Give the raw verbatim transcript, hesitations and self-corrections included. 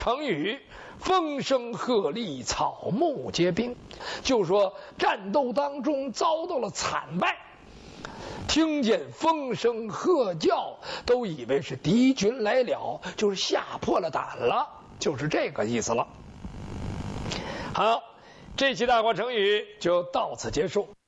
成语风声鹤唳，草木皆兵，就说战斗当中遭到了惨败，听见风声鹤叫，都以为是敌军来了，就是吓破了胆了，就是这个意思了。好，这期大话成语就到此结束。